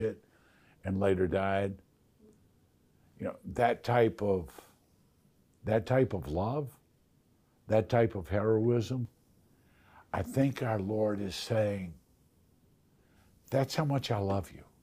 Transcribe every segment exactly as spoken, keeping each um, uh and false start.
it and later died. You know, that type of that type of love, that type of heroism, I think our Lord is saying, that's how much I love you.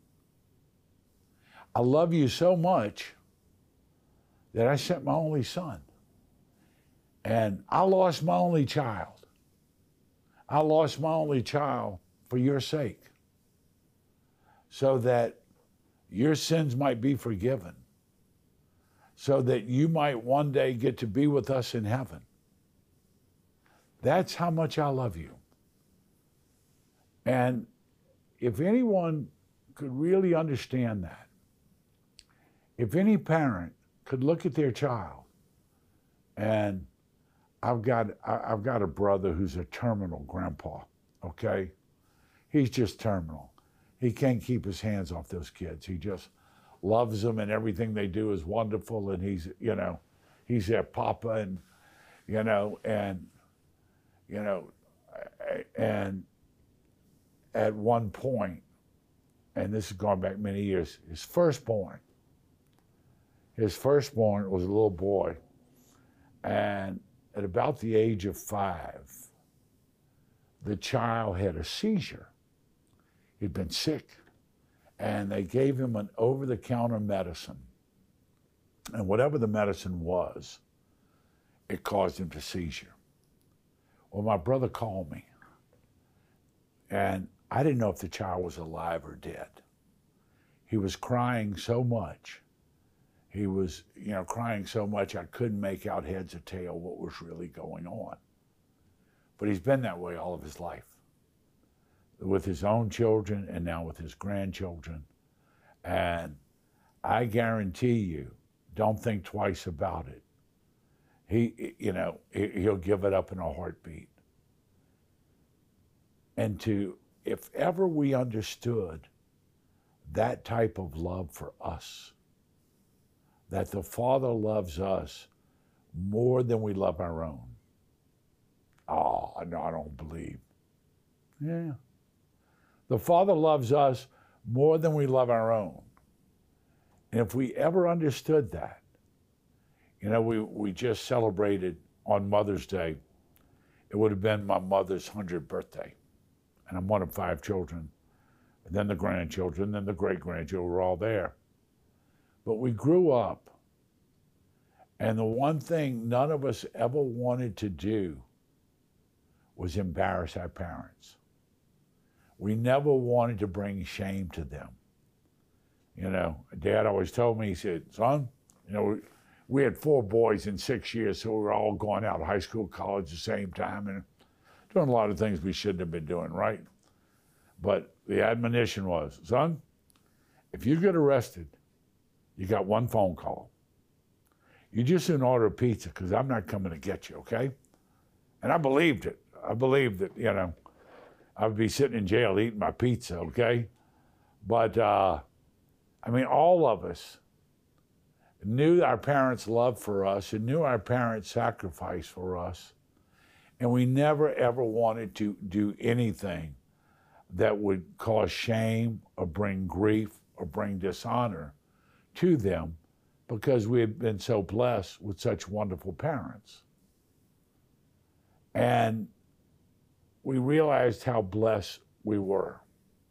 I love you so much that I sent my only son. And I lost my only child. I lost my only child for your sake, so that your sins might be forgiven, so that you might one day get to be with us in heaven. That's how much I love you. And if anyone could really understand that, if any parent could look at their child, and I've got I've got a brother who's a terminal grandpa, okay? He's just terminal. He can't keep his hands off those kids. He just loves them, and everything they do is wonderful, and he's, you know, he's their papa, and, you know, and, you know, and at one point, and this is going back many years, his firstborn, his firstborn was a little boy, and at about the age of five, the child had a seizure. He'd been sick, and they gave him an over-the-counter medicine. And whatever the medicine was, it caused him to seizure. Well, my brother called me, and I didn't know if the child was alive or dead. He was crying so much. He was, you know, crying so much I couldn't make out heads or tail what was really going on. But he's been that way all of his life, with his own children and now with his grandchildren. And I guarantee you, don't think twice about it. He, you know, he'll give it up in a heartbeat. And to, if ever we understood that type of love for us, that the Father loves us more than we love our own. Oh, no, I don't believe. Yeah. The Father loves us more than we love our own. And if we ever understood that, you know, we, we just celebrated on Mother's Day. It would have been my mother's hundredth birthday. And I'm one of five children. And then the grandchildren, then the great-grandchildren were all there. But we grew up, and the one thing none of us ever wanted to do was embarrass our parents. We never wanted to bring shame to them. You know, Dad always told me, he said, son, you know, we, we had four boys in six years, so we were all going out of high school, college at the same time, and doing a lot of things we shouldn't have been doing, right? But the admonition was, son, if you get arrested, you got one phone call. You just didn't order a pizza because I'm not coming to get you, okay? And I believed it. I believed that, you know, I'd be sitting in jail eating my pizza, okay? But, uh, I mean, all of us knew our parents' love for us and knew our parents' sacrifice for us. And we never, ever wanted to do anything that would cause shame or bring grief or bring dishonor to them, because we had been so blessed with such wonderful parents. And we realized how blessed we were.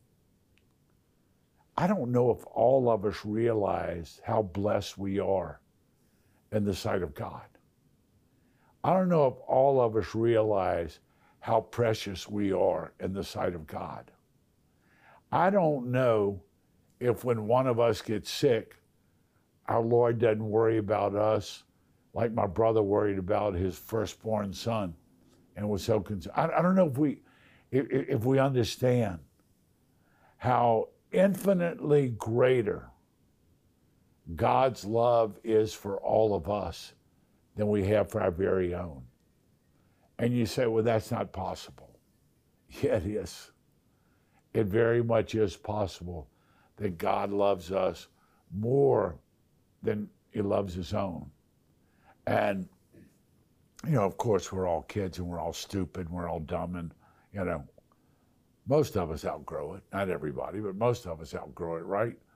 I don't know if all of us realize how blessed we are in the sight of God. I don't know if all of us realize how precious we are in the sight of God. I don't know if when one of us gets sick, our Lord doesn't worry about us like my brother worried about his firstborn son and was so concerned. I, I don't know if we, if, if we understand how infinitely greater God's love is for all of us than we have for our very own. And you say, well, that's not possible. Yeah, it is. It very much is possible that God loves us more than he loves his own. And, you know, of course, we're all kids and we're all stupid and we're all dumb and, you know, Most of us outgrow it. Not everybody, but most of us outgrow it, right?